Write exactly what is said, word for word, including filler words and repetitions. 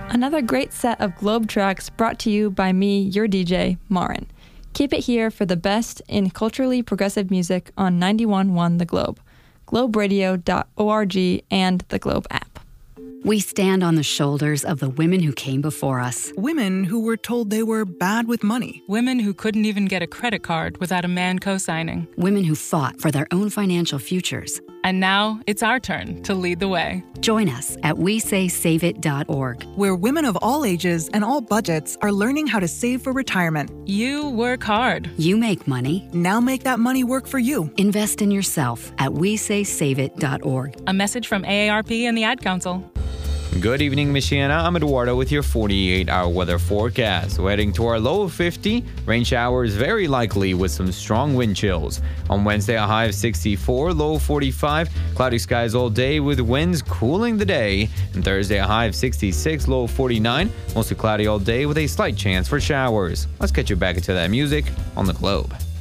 Another great set of Globe tracks brought to you by me, your D J, Marin. Keep it here for the best in culturally progressive music on ninety-one point one The Globe, globe radio dot org, and the Globe app. We stand on the shoulders of the women who came before us. Women who were told they were bad with money. Women who couldn't even get a credit card without a man co-signing. Women who fought for their own financial futures. And now it's our turn to lead the way. Join us at we say save it dot org, where women of all ages and all budgets are learning how to save for retirement. You work hard. You make money. Now make that money work for you. Invest in yourself at we say save it dot org. A message from A A R P and the Ad Council. Good evening, Michiana. I'm Eduardo with your forty-eight hour weather forecast. We're heading to our low of fifty. Rain showers very likely with some strong wind chills. On Wednesday, a high of sixty-four, low of forty-five. Cloudy skies all day with winds cooling the day. And Thursday, a high of sixty-six, low of forty-nine. Mostly cloudy all day with a slight chance for showers. Let's get you back into that music on the Globe.